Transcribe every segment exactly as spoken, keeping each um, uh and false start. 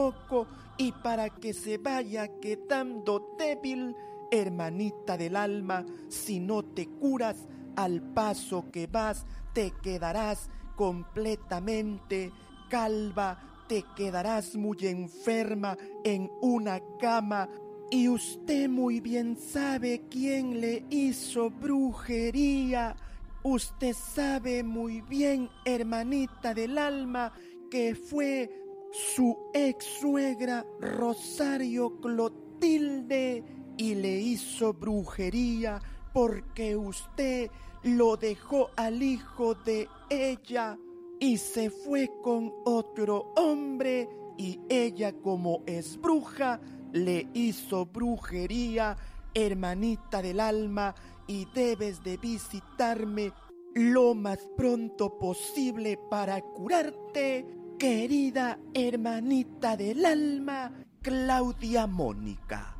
poco y para que se vaya quedando débil, hermanita del alma, si no te curas, al paso que vas, te quedarás completamente calva, te quedarás muy enferma en una cama. Y usted muy bien sabe quién le hizo brujería. Usted sabe muy bien, hermanita del alma, que fue su ex suegra Rosario Clotilde y le hizo brujería porque usted lo dejó al hijo de ella y se fue con otro hombre y ella, como es bruja, le hizo brujería, hermanita del alma, y debes de visitarme lo más pronto posible para curarte, querida hermanita del alma, Claudia Mónica.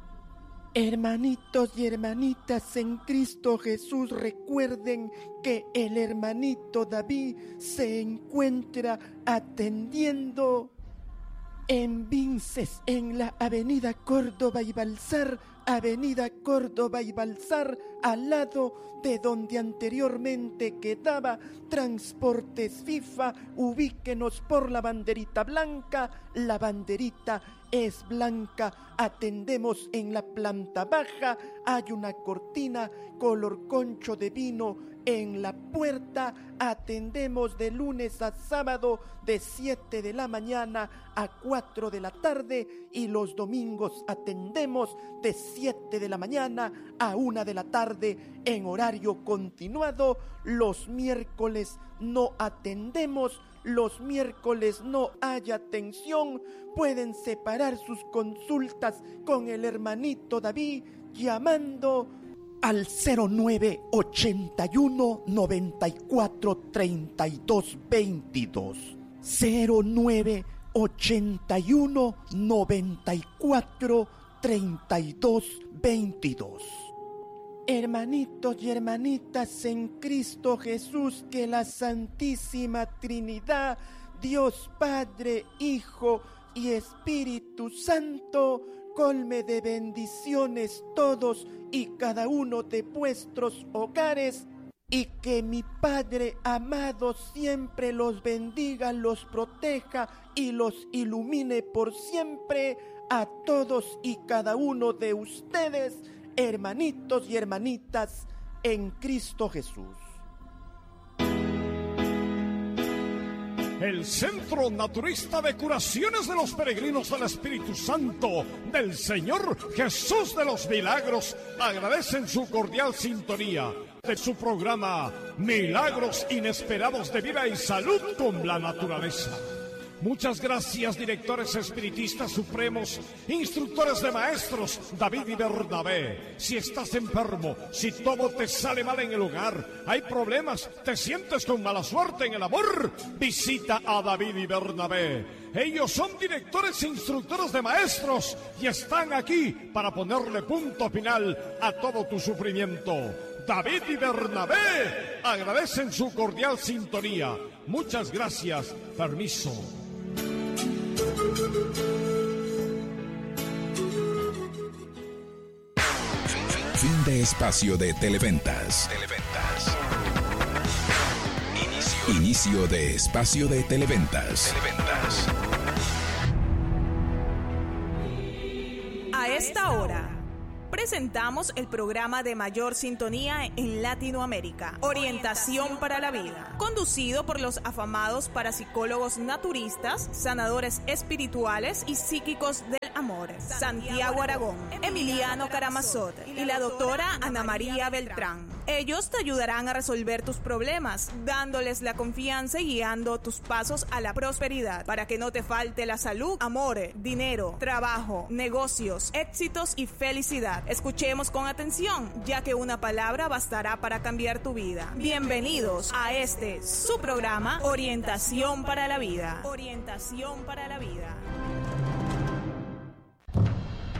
Hermanitos y hermanitas en Cristo Jesús, recuerden que el hermanito David se encuentra atendiendo en Vinces, en la avenida Córdoba y Balsar, avenida Córdoba y Balsar, al lado de donde anteriormente quedaba Transportes FIFA. Ubíquenos por la banderita blanca, la banderita es blanca. Atendemos en la planta baja, hay una cortina color concho de vino en la puerta. Atendemos de lunes a sábado de siete de la mañana a cuatro de la tarde y los domingos atendemos de siete de la mañana a una de la tarde en horario continuado. Los miércoles no atendemos, los miércoles no hay atención. Pueden separar sus consultas con el hermanito David llamando al cero nueve ochenta y uno noventa y cuatro treinta y dos veintidós. cero nueve ochenta y uno noventa y cuatro treinta y dos veintidós. Hermanitos y hermanitas en Cristo Jesús, que la Santísima Trinidad, Dios Padre, Hijo y Espíritu Santo, colme de bendiciones todos y cada uno de vuestros hogares, y que mi Padre amado siempre los bendiga, los proteja y los ilumine por siempre a todos y cada uno de ustedes, hermanitos y hermanitas en Cristo Jesús. El Centro Naturista de Curaciones de los Peregrinos del Espíritu Santo del Señor Jesús de los Milagros agradecen su cordial sintonía de su programa Milagros Inesperados de Vida y Salud con la Naturaleza. Muchas gracias, directores espiritistas supremos, instructores de maestros, David y Bernabé. Si estás enfermo, si todo te sale mal en el hogar, hay problemas, te sientes con mala suerte en el amor, visita a David y Bernabé. Ellos son directores e instructores de maestros y están aquí para ponerle punto final a todo tu sufrimiento. David y Bernabé agradecen su cordial sintonía. Muchas gracias. Permiso. Fin de espacio de Televentas. Televentas. Inicio. Inicio de espacio de Televentas. Televentas. A esta hora presentamos el programa de mayor sintonía en Latinoamérica, Orientación para la Vida, conducido por los afamados parapsicólogos naturistas, sanadores espirituales y psíquicos del amor, Santiago Aragón, Emiliano Karamazov y la doctora Ana María Beltrán. Ellos te ayudarán a resolver tus problemas, dándoles la confianza y guiando tus pasos a la prosperidad, para que no te falte la salud, amor, dinero, trabajo, negocios, éxitos y felicidad. Escuchemos con atención, ya que una palabra bastará para cambiar tu vida. Bienvenidos a este, su programa, Orientación para la Vida. Orientación para la Vida.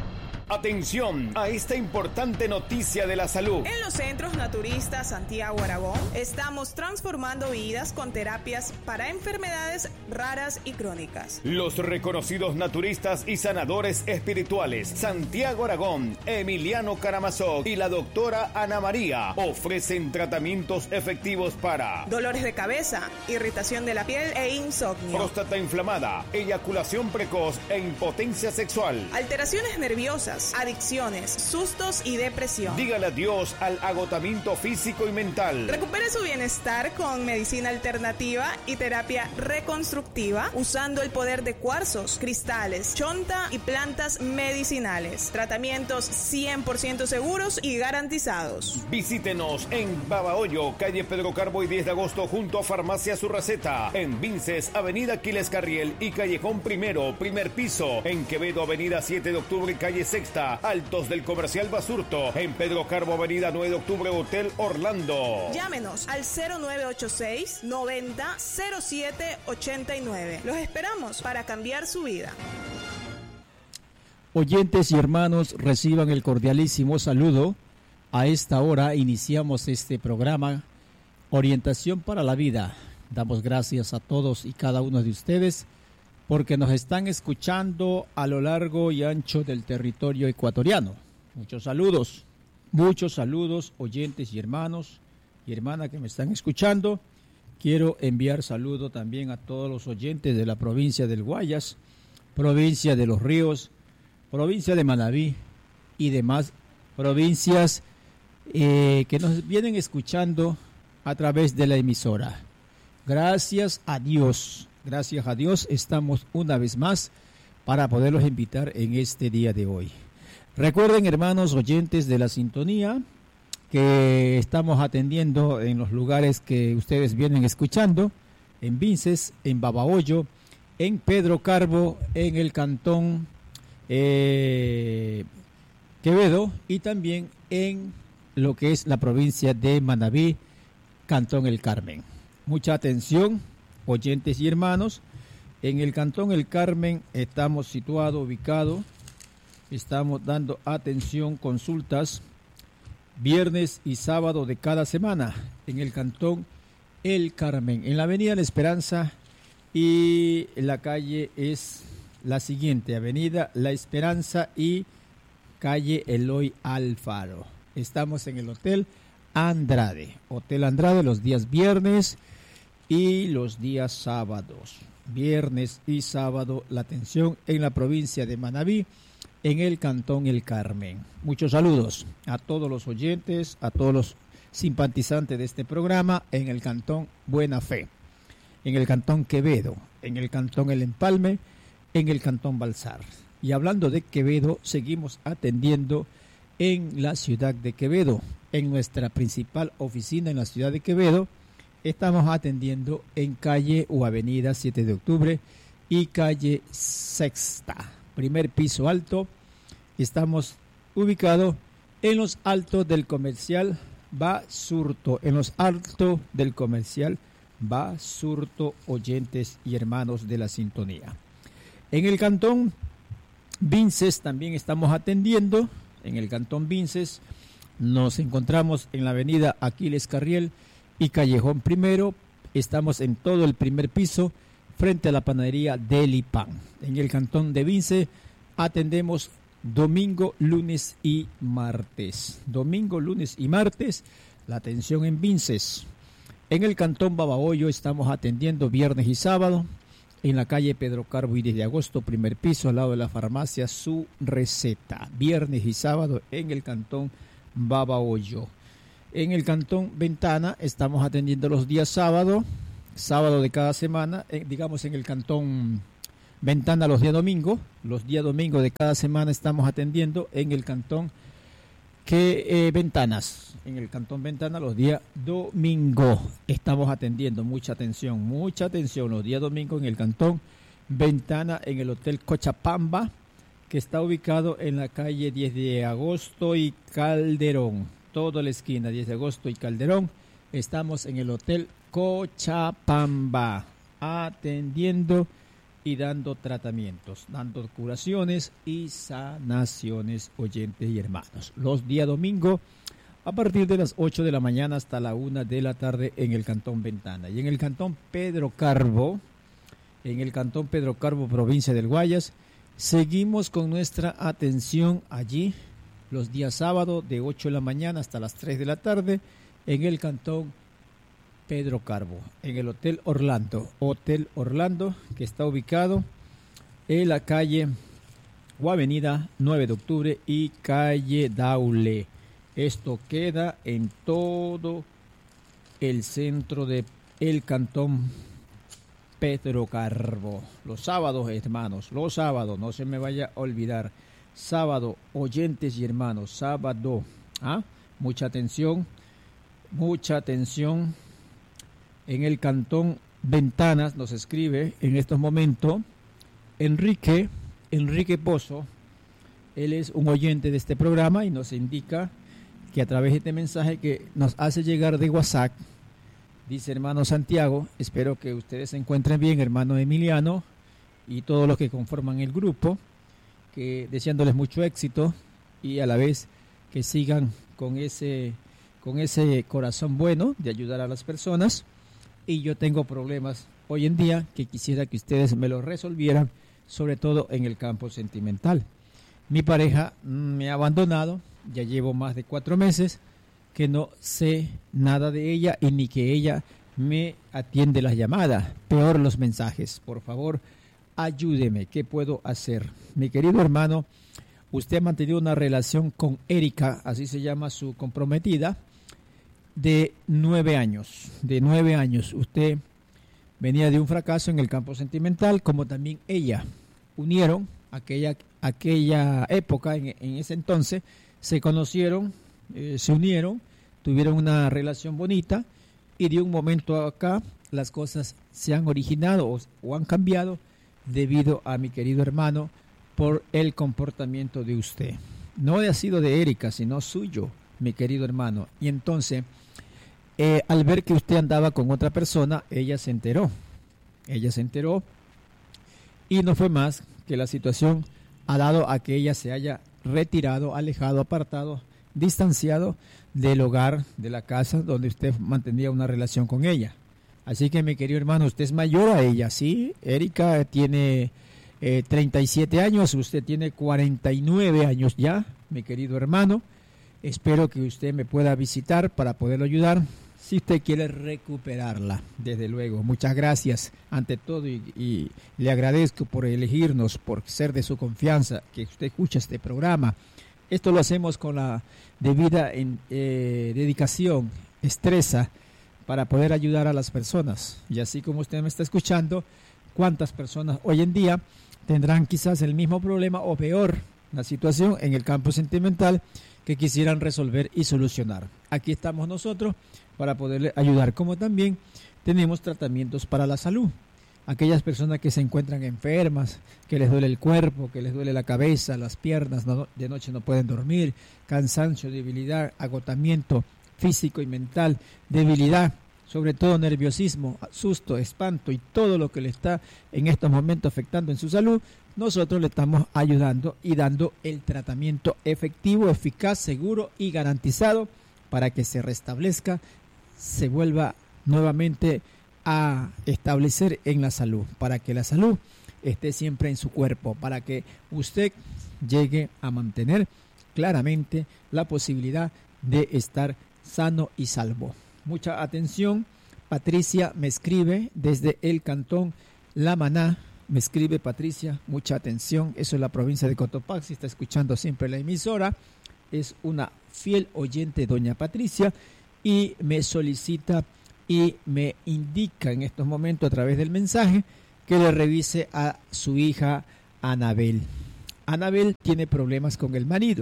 Atención a esta importante noticia de la salud. En los centros naturistas Santiago Aragón estamos transformando vidas con terapias para enfermedades raras y crónicas. Los reconocidos naturistas y sanadores espirituales Santiago Aragón, Emiliano Karamazov y la doctora Ana María ofrecen tratamientos efectivos para dolores de cabeza, irritación de la piel e insomnio, próstata inflamada, eyaculación precoz e impotencia sexual, alteraciones nerviosas, adicciones, sustos y depresión. Dígale adiós al agotamiento físico y mental. Recupere su bienestar con medicina alternativa y terapia reconstructiva usando el poder de cuarzos, cristales, chonta y plantas medicinales. Tratamientos cien por ciento seguros y garantizados. Visítenos en Babahoyo, calle Pedro Carbo y diez de agosto junto a Farmacia Su Receta. En Vinces, avenida Aquiles Carriel y Callejón Primero, primer piso. En Quevedo, avenida siete de octubre, calle Sexta, Altos del Comercial Basurto. En Pedro Carbo, avenida nueve de octubre, Hotel Orlando. Llámenos al cero nueve ocho seis, noventa, cero siete ochenta y nueve. Los esperamos para cambiar su vida. Oyentes y hermanos, reciban el cordialísimo saludo. A esta hora iniciamos este programa Orientación para la Vida. Damos gracias a todos y cada uno de ustedes porque nos están escuchando a lo largo y ancho del territorio ecuatoriano. Muchos saludos, muchos saludos, oyentes y hermanos y hermanas que me están escuchando. Quiero enviar saludo también a todos los oyentes de la provincia del Guayas, provincia de Los Ríos, provincia de Manabí y demás provincias eh, que nos vienen escuchando a través de la emisora. Gracias a Dios, gracias a Dios estamos una vez más para poderlos invitar en este día de hoy. Recuerden, hermanos oyentes de la sintonía, que estamos atendiendo en los lugares que ustedes vienen escuchando, en Vinces, en Babahoyo, en Pedro Carbo, en el cantón eh, Quevedo y también en lo que es la provincia de Manabí, Cantón El Carmen. Mucha atención, oyentes y hermanos. En el Cantón El Carmen estamos situados, ubicados, estamos dando atención, consultas, viernes y sábado de cada semana en el Cantón El Carmen, en la avenida La Esperanza, y la calle es la siguiente, avenida La Esperanza y calle Eloy Alfaro. Estamos en el Hotel Andrade, Hotel Andrade los días viernes y los días sábados. Viernes y sábado la atención en la provincia de Manabí, en el Cantón El Carmen. Muchos saludos a todos los oyentes, a todos los simpatizantes de este programa en el Cantón Buena Fe, en el Cantón Quevedo, en el Cantón El Empalme, en el Cantón Balsar. Y hablando de Quevedo, seguimos atendiendo en la ciudad de Quevedo, en nuestra principal oficina en la ciudad de Quevedo. Estamos atendiendo en calle o avenida siete de octubre y calle Sexta, primer piso alto. Estamos ubicados en los altos del comercial Basurto, en los altos del comercial Basurto, oyentes y hermanos de la sintonía. En el Cantón Vinces también estamos atendiendo. En el Cantón Vinces nos encontramos en la avenida Aquiles Carriel y Callejón Primero. Estamos en todo el primer piso frente a la panadería Deli Pan. En el Cantón de Vinces atendemos domingo, lunes y martes. Domingo, lunes y martes la atención en Vinces. En el Cantón Babahoyo estamos atendiendo viernes y sábado en la calle Pedro Carbo y diez de agosto, primer piso, al lado de la farmacia Su Receta. Viernes y sábado en el Cantón Babahoyo. En el Cantón Ventana estamos atendiendo los días sábado, sábado de cada semana, eh, digamos en el Cantón Ventana los días domingo, los días domingo de cada semana estamos atendiendo en el Cantón que eh, Ventanas, en el Cantón Ventana los días domingo estamos atendiendo. Mucha atención, mucha atención los días domingo en el Cantón Ventana, en el Hotel Cochapamba, que está ubicado en la calle diez de agosto y Calderón, toda la esquina diez de agosto y Calderón. Estamos en el Hotel Cochapamba atendiendo y dando tratamientos, dando curaciones y sanaciones, oyentes y hermanos. Los días domingo a partir de las ocho de la mañana hasta la una de la tarde en el Cantón Ventana. Y en el Cantón Pedro Carbo, en el Cantón Pedro Carbo, provincia del Guayas, seguimos con nuestra atención allí los días sábado de ocho de la mañana hasta las tres de la tarde en el Cantón Pedro Carbo, en el Hotel Orlando, Hotel Orlando, que está ubicado en la calle o avenida nueve de octubre y calle Daule. Esto queda en todo el centro de el Cantón Pedro Carbo. Los sábados, hermanos, los sábados, no se me vaya a olvidar. Sábado, oyentes y hermanos, sábado. ¿Ah? Mucha atención, mucha atención. En el Cantón Ventanas nos escribe en estos momentos Enrique, Enrique Pozo. Él es un oyente de este programa y nos indica que a través de este mensaje que nos hace llegar de WhatsApp, dice: hermano Santiago, espero que ustedes se encuentren bien, hermano Emiliano y todos los que conforman el grupo, que deseándoles mucho éxito y a la vez que sigan con ese, con ese corazón bueno de ayudar a las personas. Y yo tengo problemas hoy en día que quisiera que ustedes me los resolvieran, sobre todo en el campo sentimental. Mi pareja me ha abandonado, ya llevo más de cuatro meses que no sé nada de ella y ni que ella me atiende las llamadas, peor los mensajes. Por favor, ayúdeme, ¿qué puedo hacer? Mi querido hermano, usted ha mantenido una relación con Erika, así se llama su comprometida, de nueve años. De nueve años. Usted venía de un fracaso en el campo sentimental, como también ella. Unieron aquella, aquella época, en, en ese entonces, se conocieron, eh, se unieron, tuvieron una relación bonita y de un momento a acá las cosas se han originado o, o han cambiado debido a mi querido hermano por el comportamiento de usted. No ha sido de Erika, sino suyo, mi querido hermano. Y entonces, eh, al ver que usted andaba con otra persona, ella se enteró. Ella se enteró y no fue más que la situación ha dado a que ella se haya retirado, alejado, apartado, distanciado del hogar, de la casa donde usted mantenía una relación con ella. Así que, mi querido hermano, usted es mayor a ella, ¿sí? Erika tiene eh, treinta y siete años, usted tiene cuarenta y nueve años ya, mi querido hermano. Espero que usted me pueda visitar para poderlo ayudar si usted quiere recuperarla, desde luego. Muchas gracias ante todo y, y le agradezco por elegirnos, por ser de su confianza, que usted escucha este programa. Esto lo hacemos con la debida en, eh, dedicación, destreza, para poder ayudar a las personas. Y así como usted me está escuchando, ¿cuántas personas hoy en día tendrán quizás el mismo problema o peor la situación en el campo sentimental que quisieran resolver y solucionar? Aquí estamos nosotros para poderle ayudar, como también tenemos tratamientos para la salud. Aquellas personas que se encuentran enfermas, que les duele el cuerpo, que les duele la cabeza, las piernas, no, de noche no pueden dormir, cansancio, debilidad, agotamiento físico y mental, debilidad, sobre todo nerviosismo, susto, espanto y todo lo que le está en estos momentos afectando en su salud, nosotros le estamos ayudando y dando el tratamiento efectivo, eficaz, seguro y garantizado para que se restablezca, se vuelva nuevamente a establecer en la salud, para que la salud esté siempre en su cuerpo, para que usted llegue a mantener claramente la posibilidad de estar sano y salvo. Mucha atención. Patricia me escribe desde el Cantón La Maná. Me escribe Patricia, mucha atención. Eso es la provincia de Cotopaxi. Está escuchando siempre la emisora. Es una fiel oyente, doña Patricia, y me solicita y me indica en estos momentos a través del mensaje que le revise a su hija Anabel. Anabel tiene problemas con el marido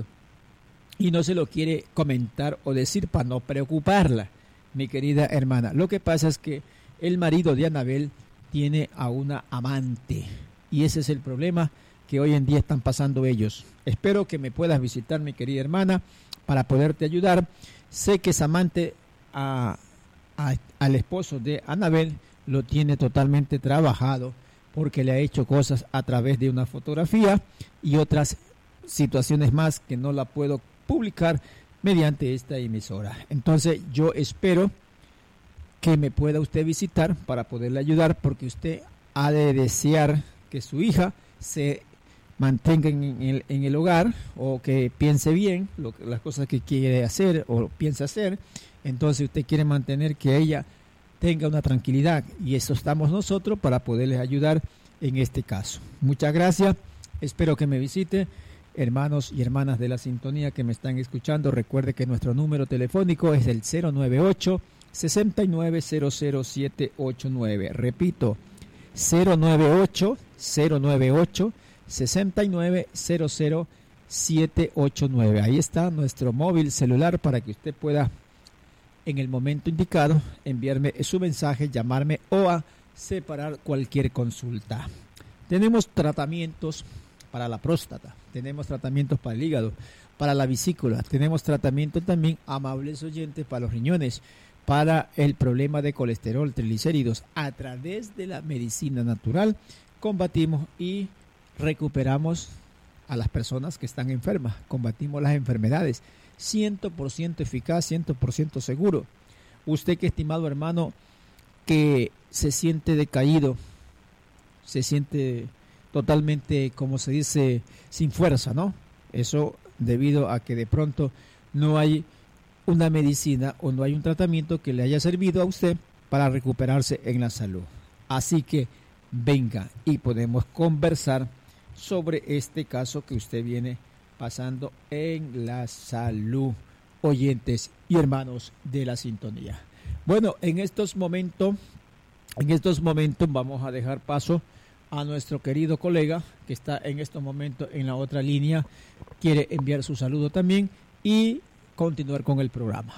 y no se lo quiere comentar o decir para no preocuparla, mi querida hermana. Lo que pasa es que el marido de Anabel tiene a una amante y ese es el problema que hoy en día están pasando ellos. Espero que me puedas visitar, mi querida hermana, para poderte ayudar. Sé que esa amante a, a, al esposo de Anabel lo tiene totalmente trabajado porque le ha hecho cosas a través de una fotografía y otras situaciones más que no la puedo publicar mediante esta emisora. Entonces yo espero que me pueda usted visitar para poderle ayudar, porque usted ha de desear que su hija se mantenga en el, en el hogar, o que piense bien lo, las cosas que quiere hacer o piensa hacer. Entonces usted quiere mantener que ella tenga una tranquilidad, y eso estamos nosotros para poderles ayudar en este caso. Muchas gracias, espero que me visite. Hermanos y hermanas de la sintonía que me están escuchando, recuerde que nuestro número telefónico es el cero nueve ocho, seis nueve cero cero siete ocho nueve. Repito, cero nueve ocho, cero nueve ocho, seis nueve cero cero siete ocho nueve. Ahí está nuestro móvil celular para que usted pueda en el momento indicado enviarme su mensaje, llamarme o a separar cualquier consulta. Tenemos tratamientos para la próstata, tenemos tratamientos para el hígado, para la vesícula, tenemos tratamiento también, amables oyentes, para los riñones, para el problema de colesterol, triglicéridos. A través de la medicina natural combatimos y recuperamos a las personas que están enfermas, combatimos las enfermedades, cien por ciento eficaz, cien por ciento seguro. Usted, que estimado hermano, que se siente decaído, se siente totalmente, como se dice, sin fuerza, ¿no? Eso debido a que de pronto no hay una medicina o no hay un tratamiento que le haya servido a usted para recuperarse en la salud. Así que venga y podemos conversar sobre este caso que usted viene pasando en la salud, oyentes y hermanos de la sintonía. Bueno, en estos momentos, en estos momentos vamos a dejar paso a nuestro querido colega que está en estos momentos en la otra línea, quiere enviar su saludo también y continuar con el programa.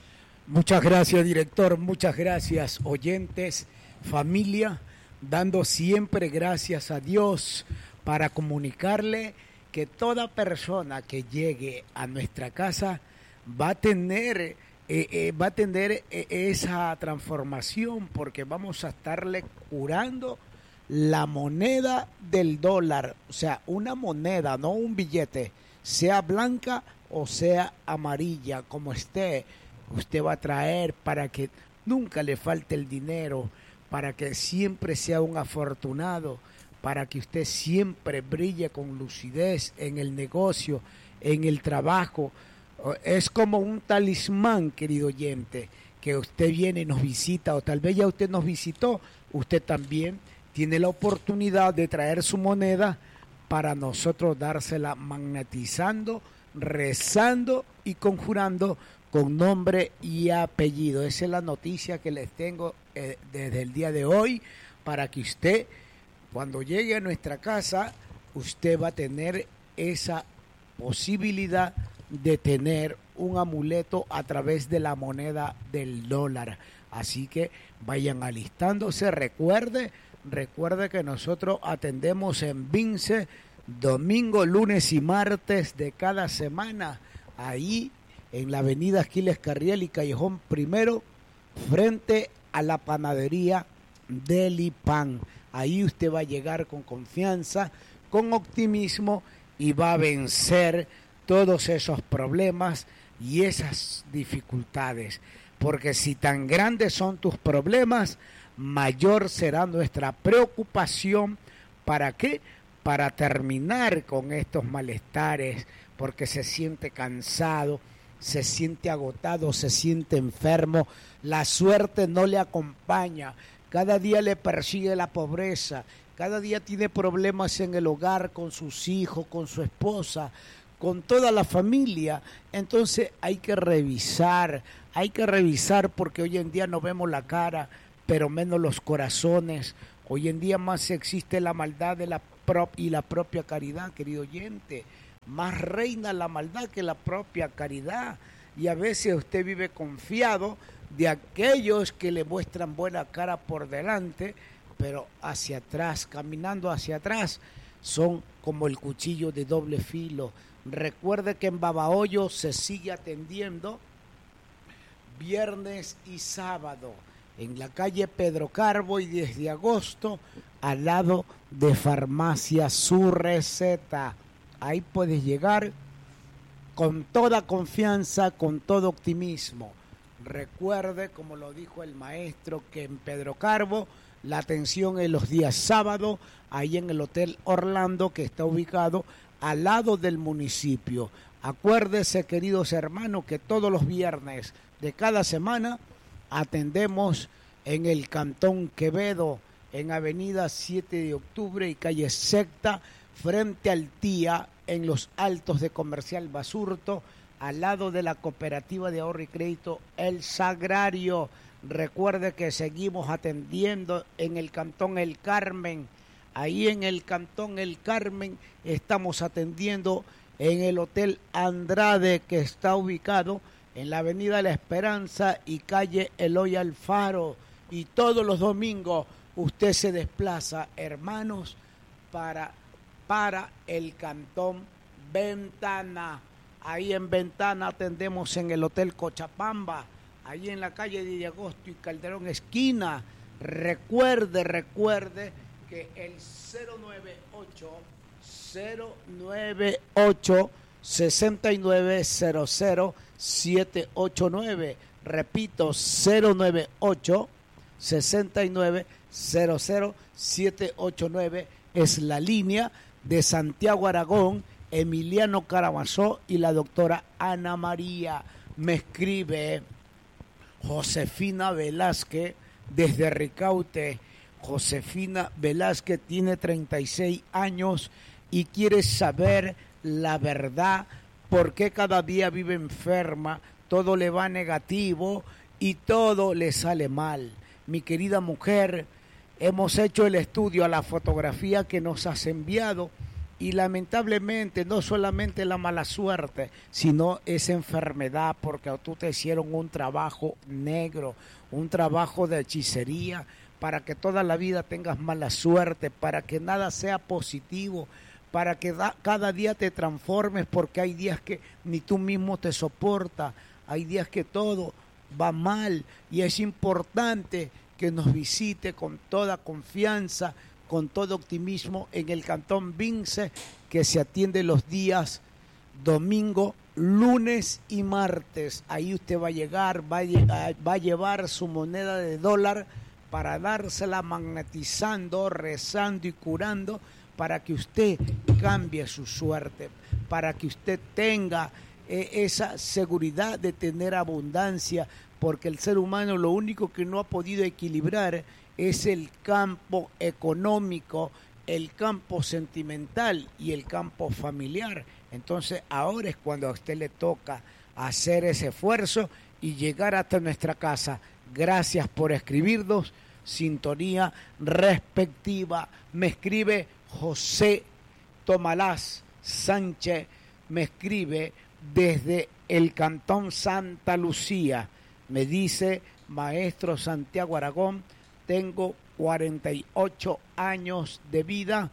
Muchas gracias, director, muchas gracias, oyentes, familia, dando siempre gracias a Dios para comunicarle que toda persona que llegue a nuestra casa va a tener, eh, eh, va a tener eh, esa transformación, porque vamos a estarle curando la moneda del dólar, o sea, una moneda, no un billete, sea blanca o sea amarilla, como esté, usted va a traer para que nunca le falte el dinero, para que siempre sea un afortunado, para que usted siempre brille con lucidez en el negocio, en el trabajo. Es como un talismán, querido oyente, que usted viene y nos visita, o tal vez ya usted nos visitó, usted también tiene la oportunidad de traer su moneda para nosotros dársela magnetizando, rezando y conjurando con nombre y apellido. Esa es la noticia que les tengo eh, desde el día de hoy, para que usted, cuando llegue a nuestra casa, usted va a tener esa posibilidad de tener un amuleto a través de la moneda del dólar. Así que vayan alistándose. Recuerde, recuerde que nosotros atendemos en Vince domingo, lunes y martes de cada semana, ahí en la avenida Aquiles Carriel y Callejón Primero, frente a la panadería Delipan. Ahí usted va a llegar con confianza, con optimismo, y va a vencer todos esos problemas y esas dificultades. Porque si tan grandes son tus problemas, mayor será nuestra preocupación. ¿Para qué? Para terminar con estos malestares, porque se siente cansado, se siente agotado, se siente enfermo, la suerte no le acompaña, cada día le persigue la pobreza, cada día tiene problemas en el hogar, con sus hijos, con su esposa, con toda la familia. Entonces hay que revisar, hay que revisar, porque hoy en día no vemos la cara, pero menos los corazones. Hoy en día más existe la maldad de la prop y la propia caridad, querido oyente. Más reina la maldad que la propia caridad. Y a veces usted vive confiado de aquellos que le muestran buena cara por delante, pero hacia atrás, caminando hacia atrás, son como el cuchillo de doble filo. Recuerde que en Babahoyo se sigue atendiendo viernes y sábado. en la calle Pedro Carbo y diez de agosto, al lado de Farmacia Su Receta. Ahí puedes llegar con toda confianza, con todo optimismo. Recuerde, como lo dijo el maestro, que en Pedro Carbo la atención es los días sábados, ahí en el Hotel Orlando, que está ubicado al lado del municipio. Acuérdese, queridos hermanos, que todos los viernes de cada semana atendemos en el Cantón Quevedo, en Avenida siete de octubre y calle Secta, frente al Tía, en los Altos de Comercial Basurto, al lado de la Cooperativa de Ahorro y Crédito El Sagrario. Recuerde que seguimos atendiendo en el Cantón El Carmen. Ahí en el Cantón El Carmen estamos atendiendo en el Hotel Andrade, que está ubicado en la Avenida La Esperanza y calle Eloy Alfaro. Y todos los domingos usted se desplaza, hermanos, para, para el Cantón Ventana. Ahí en Ventana atendemos en el Hotel Cochapamba, ahí en la calle de agosto y Calderón esquina. Recuerde, recuerde que el cero nueve ocho, cero nueve ocho, seis nueve cero cero siete ocho nueve. Repito, cero nueve ocho, seis nueve cero cero siete ocho nueve es la línea de Santiago Aragón, Emiliano Caramazó y la doctora Ana María. Me escribe Josefina Velázquez desde Ricaute. Josefina Velázquez tiene treinta y seis años y quiere saber la verdad, por qué cada día vive enferma, todo le va negativo y todo le sale mal. Mi querida mujer, hemos hecho el estudio a la fotografía que nos has enviado y lamentablemente no solamente la mala suerte, sino esa enfermedad, porque a tú te hicieron un trabajo negro, un trabajo de hechicería, para que toda la vida tengas mala suerte, para que nada sea positivo, para que da, cada día te transformes, porque hay días que ni tú mismo te soportas, hay días que todo va mal y es importante que nos visite con toda confianza, con todo optimismo en el Cantón Vince, que se atiende los días domingo, lunes y martes. Ahí usted va a llegar, va a, va a llevar su moneda de dólar para dársela magnetizando, rezando y curando, para que usted cambie su suerte, para que usted tenga eh, esa seguridad de tener abundancia, porque el ser humano lo único que no ha podido equilibrar es el campo económico, el campo sentimental y el campo familiar. Entonces ahora es cuando a usted le toca hacer ese esfuerzo y llegar hasta nuestra casa. Gracias por escribirnos, sintonía respectiva. Me escribe José Tomalás Sánchez, me escribe desde el Cantón Santa Lucía. Me dice: maestro Santiago Aragón, tengo cuarenta y ocho años de vida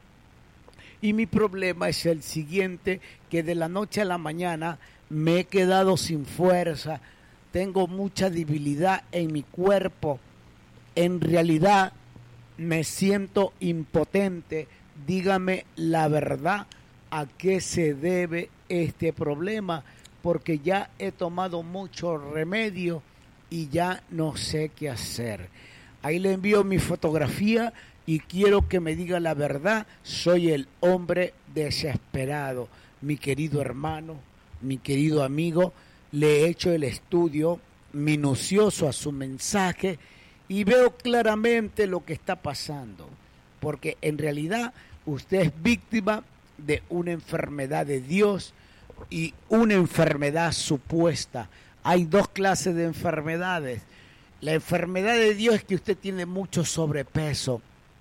y mi problema es el siguiente, que de la noche a la mañana me he quedado sin fuerza, tengo mucha debilidad en mi cuerpo, en realidad me siento impotente. Dígame la verdad, ¿a qué se debe este problema? Porque ya he tomado mucho remedio y ya no sé qué hacer. Ahí le envío mi fotografía y quiero que me diga la verdad. Soy el hombre desesperado. Mi querido hermano, mi querido amigo, le he hecho el estudio minucioso a su mensaje y veo claramente lo que está pasando, porque en realidad usted es víctima de una enfermedad de Dios y una enfermedad supuesta. Hay dos clases de enfermedades. La enfermedad de Dios es que usted tiene mucho sobrepeso.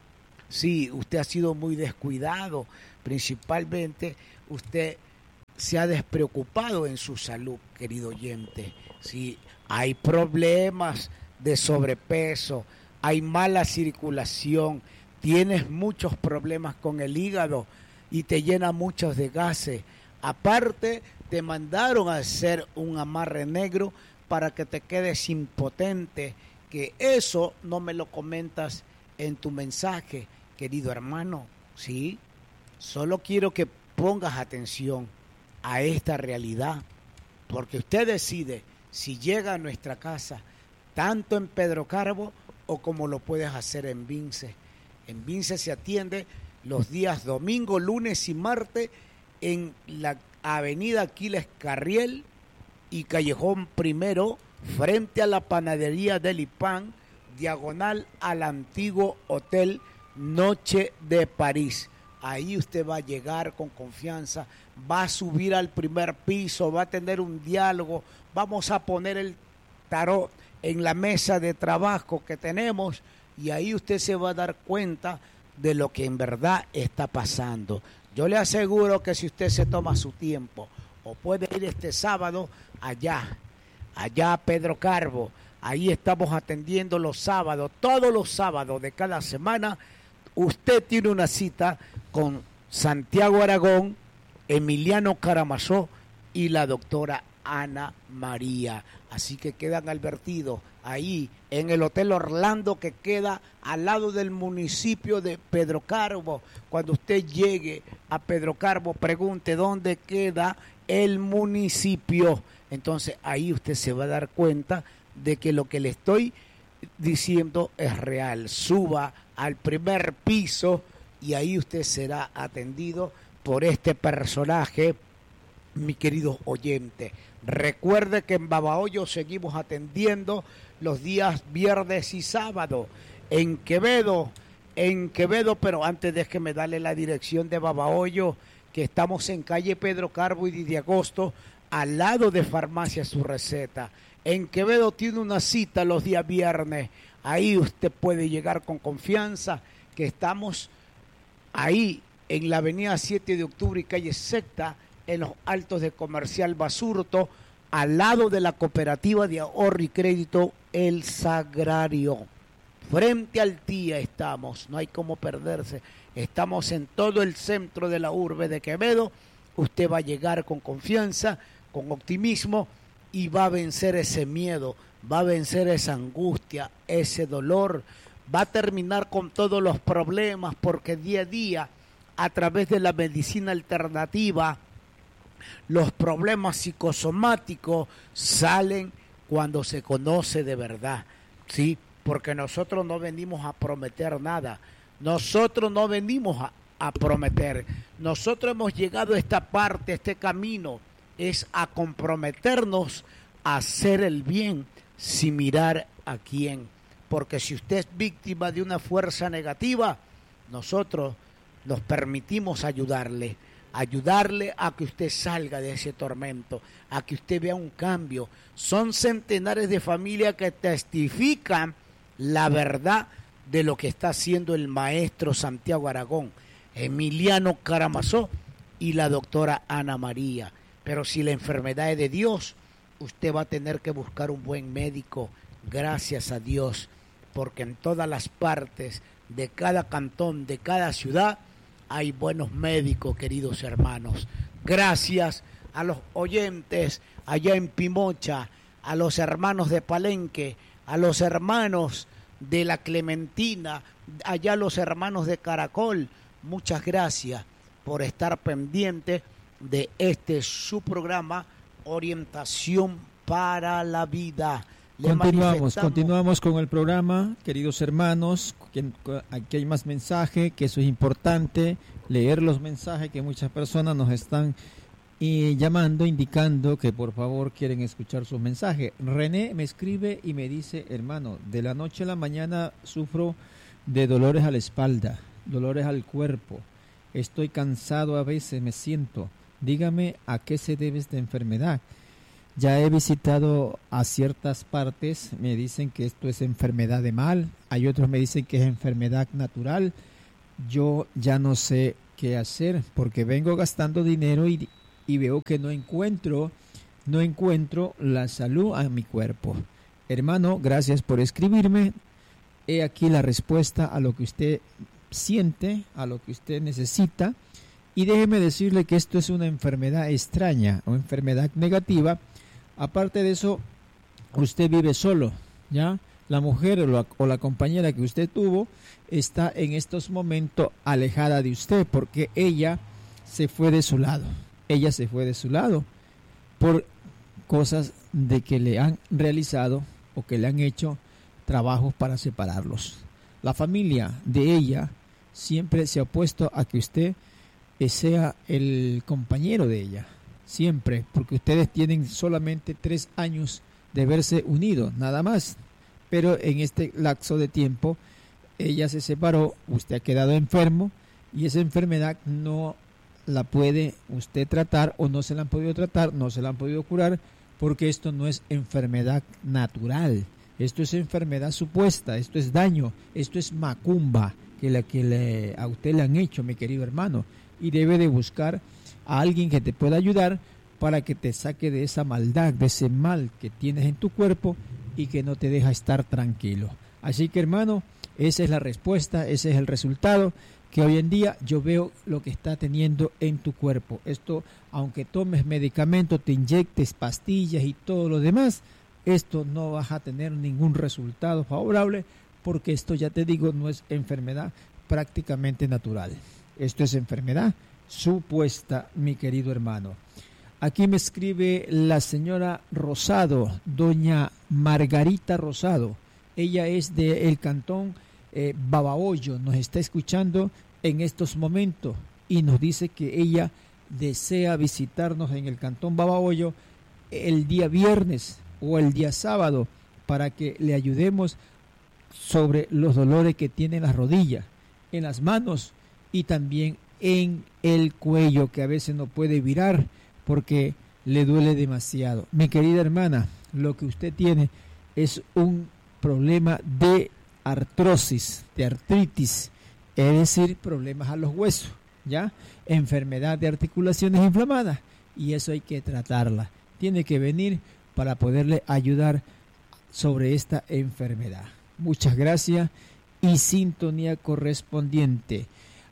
Sí, usted ha sido muy descuidado. Principalmente usted se ha despreocupado en su salud, querido oyente. Sí, hay problemas de sobrepeso, hay mala circulación, tienes muchos problemas con el hígado y te llena muchos de gases. Aparte, te mandaron a hacer un amarre negro para que te quedes impotente que eso no me lo comentas en tu mensaje, querido hermano, ¿sí? Solo quiero que pongas atención a esta realidad, porque usted decide si llega a nuestra casa, tanto en Pedro Carbo o como lo puedes hacer en Vince. En Vince se atiende los días domingo, lunes y martes en la avenida Aquiles Carriel y Callejón Primero, frente a la panadería del Ipán, diagonal al antiguo Hotel Noche de París. Ahí usted va a llegar con confianza, va a subir al primer piso, va a tener un diálogo, vamos a poner el tarot en la mesa de trabajo que tenemos y ahí usted se va a dar cuenta de lo que en verdad está pasando. Yo le aseguro que si usted se toma su tiempo o puede ir este sábado allá, allá a Pedro Carbo, ahí estamos atendiendo los sábados, todos los sábados de cada semana, usted tiene una cita con Santiago Aragón, Emiliano Karamazov y la doctora Ana María. Así que quedan advertidos ahí en el Hotel Orlando que queda al lado del municipio de Pedro Carbo. Cuando usted llegue a Pedro Carbo, pregunte dónde queda el municipio. Entonces ahí usted se va a dar cuenta de que lo que le estoy diciendo es real. Suba al primer piso y ahí usted será atendido por este personaje, mi querido oyente. Recuerde que en Babahoyo seguimos atendiendo los días viernes y sábado. En Quevedo, en Quevedo, pero antes déjeme darle la dirección de Babahoyo, que estamos en calle Pedro Carbo y diez de agosto, al lado de Farmacia Su Receta. En Quevedo tiene una cita los días viernes. Ahí usted puede llegar con confianza, que estamos ahí en la avenida siete de octubre y calle Secta, en los altos de Comercial Basurto, al lado de la cooperativa de ahorro y crédito El Sagrario. Frente al T I A estamos, no hay cómo perderse. Estamos en todo el centro de la urbe de Quevedo. Usted va a llegar con confianza, con optimismo y va a vencer ese miedo, va a vencer esa angustia, ese dolor. Va a terminar con todos los problemas porque día a día, a través de la medicina alternativa, los problemas psicosomáticos salen cuando se conoce de verdad, ¿sí? Porque nosotros no venimos a prometer nada, nosotros no venimos a, a prometer, nosotros hemos llegado a esta parte, a este camino, es a comprometernos a hacer el bien sin mirar a quién, porque si usted es víctima de una fuerza negativa, nosotros nos permitimos ayudarle, ayudarle a que usted salga de ese tormento, a que usted vea un cambio. Son centenares de familias que testifican la verdad de lo que está haciendo el maestro Santiago Aragón, Emiliano Karamazov y la doctora Ana María. Pero si la enfermedad es de Dios, usted va a tener que buscar un buen médico, gracias a Dios, porque en todas las partes de cada cantón, de cada ciudad, hay buenos médicos, queridos hermanos. Gracias a los oyentes allá en Pimocha, a los hermanos de Palenque, a los hermanos de la Clementina, allá los hermanos de Caracol. Muchas gracias por estar pendiente de este su programa, Orientación para la Vida. Le continuamos, continuamos con el programa, queridos hermanos. Aquí hay más mensajes, que eso es importante, leer los mensajes que muchas personas nos están y llamando, indicando que por favor quieren escuchar sus mensajes. René me escribe y me dice: hermano, de la noche a la mañana sufro de dolores a la espalda, dolores al cuerpo, estoy cansado, a veces me siento, dígame a qué se debe esta enfermedad. Ya he visitado a ciertas partes, me dicen que esto es enfermedad de mal, hay otros me dicen que es enfermedad natural. Yo ya no sé qué hacer porque vengo gastando dinero y, y veo que no encuentro, no encuentro la salud a mi cuerpo. Hermano, gracias por escribirme. He aquí la respuesta a lo que usted siente, a lo que usted necesita. Y déjeme decirle que esto es una enfermedad extraña, una enfermedad negativa. Aparte de eso, usted vive solo, ¿ya? La mujer o la, o la compañera que usted tuvo está en estos momentos alejada de usted porque ella se fue de su lado. Ella se fue de su lado por cosas de que le han realizado o que le han hecho trabajos para separarlos. La familia de ella siempre se ha opuesto a que usted sea el compañero de ella. Siempre, porque ustedes tienen solamente tres años de verse unidos, nada más. Pero en este lapso de tiempo, ella se separó, usted ha quedado enfermo y esa enfermedad no la puede usted tratar o no se la han podido tratar, no se la han podido curar, porque esto no es enfermedad natural, esto es enfermedad supuesta, esto es daño, esto es macumba que, la, que le, a usted le han hecho, mi querido hermano, y debe de buscar a alguien que te pueda ayudar para que te saque de esa maldad, de ese mal que tienes en tu cuerpo y que no te deja estar tranquilo. Así que, hermano, esa es la respuesta, ese es el resultado, que hoy en día yo veo lo que está teniendo en tu cuerpo. Esto, aunque tomes medicamentos, te inyectes pastillas y todo lo demás, esto no vas a tener ningún resultado favorable, porque esto, ya te digo, no es enfermedad prácticamente natural. Esto es enfermedad supuesta, mi querido hermano. Aquí me escribe la señora Rosado, doña Margarita Rosado. Ella es del cantón eh, Babahoyo, nos está escuchando en estos momentos y nos dice que ella desea visitarnos en el cantón Babahoyo el día viernes o el día sábado para que le ayudemos sobre los dolores que tiene en las rodillas, en las manos y también en el cuello, que a veces no puede virar porque le duele demasiado. Mi querida hermana, lo que usted tiene es un problema de artrosis, de artritis, es decir, problemas a los huesos, ¿ya? Enfermedad de articulaciones inflamadas, y eso hay que tratarla. Tiene que venir para poderle ayudar sobre esta enfermedad. Muchas gracias y sintonía correspondiente.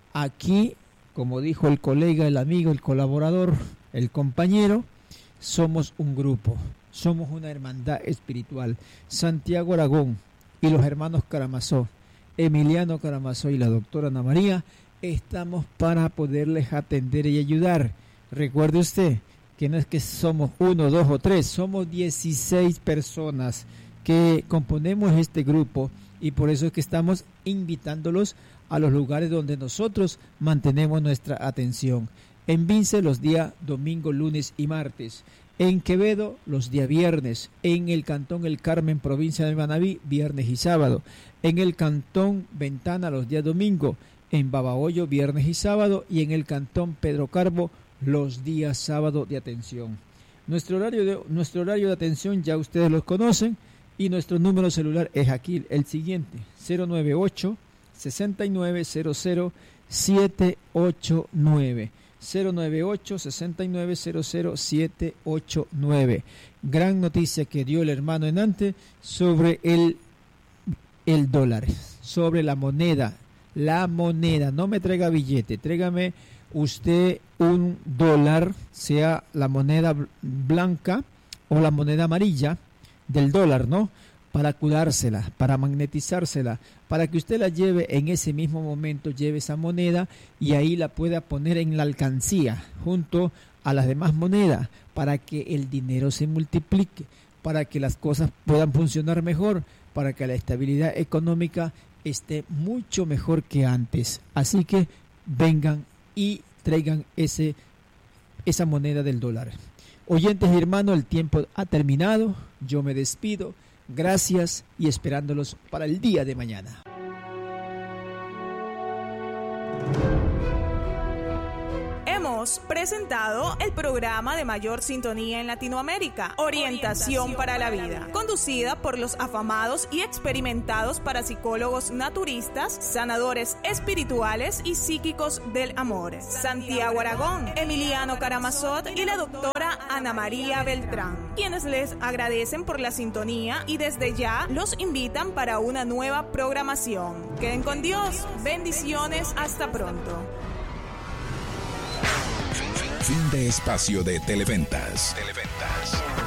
Aquí, como dijo el colega, el amigo, el colaborador, el compañero, somos un grupo, somos una hermandad espiritual. Santiago Aragón y los hermanos Karamazov, Emiliano Karamazov y la doctora Ana María, estamos para poderles atender y ayudar. Recuerde usted que no es que somos uno, dos o tres, somos dieciséis personas que componemos este grupo, y por eso es que estamos invitándolos a los lugares donde nosotros mantenemos nuestra atención. En Vince los días domingo, lunes y martes. En Quevedo los días viernes. En el Cantón El Carmen, provincia de Manabí, viernes y sábado. En el Cantón Ventana los días domingo. En Babahoyo, viernes y sábado. Y en el Cantón Pedro Carbo los días sábado de atención. Nuestro horario de, nuestro horario de atención ya ustedes los conocen. Y nuestro número celular es aquí el siguiente: cero nueve ocho, sesenta y nueve cero cero, siete ocho nueve. cero nueve ocho, sesenta y nueve cero cero, siete ocho nueve. Gran noticia que dio el hermano Enante sobre el, el dólar, sobre la moneda. La moneda, no me traiga billete, tráigame usted un dólar, sea la moneda blanca o la moneda amarilla del dólar, ¿no? Para curársela, para magnetizársela, para que usted la lleve en ese mismo momento, lleve esa moneda y ahí la pueda poner en la alcancía junto a las demás monedas, para que el dinero se multiplique, para que las cosas puedan funcionar mejor, para que la estabilidad económica esté mucho mejor que antes. Así que vengan y traigan ese, esa moneda del dólar. Oyentes y hermanos, el tiempo ha terminado. Yo me despido. Gracias y esperándolos para el día de mañana. Hemos presentado el programa de mayor sintonía en Latinoamérica, Orientación para la Vida, conducida por los afamados y experimentados parapsicólogos naturistas, sanadores espirituales y psíquicos del amor, Santiago Aragón, Emiliano Karamazov y la doctora Ana María Beltrán, quienes les agradecen por la sintonía y desde ya los invitan para una nueva programación. Queden con Dios, bendiciones, hasta pronto. Fin de espacio de Televentas. Televentas.